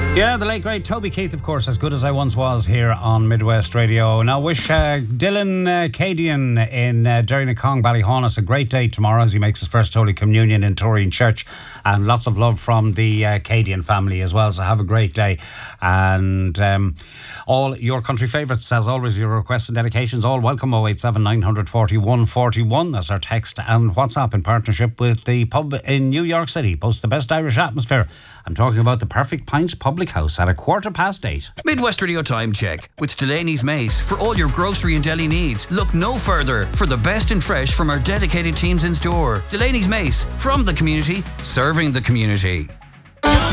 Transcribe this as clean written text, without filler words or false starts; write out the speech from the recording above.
Yeah, the late great Toby Keith, of course, As Good As I Once Was here on Midwest Radio. Now, wish Dylan Cadian in Derrynacong, Ballyhaunis a great day tomorrow as he makes his first Holy Communion in Torreen Church, and lots of love from the Cadian family as well. So have a great day, and all your country favourites, as always, your requests and dedications, all welcome. 087 940 141. That's our text and WhatsApp in partnership with the pub in New York City. Boasts the best Irish atmosphere. I'm talking about the Perfect Pints Public House at 8:15. Midwest Radio Time Check with Delaney's Mace. For all your grocery and deli needs, look no further for the best in fresh from our dedicated teams in store. Delaney's Mace, from the community, serving the community.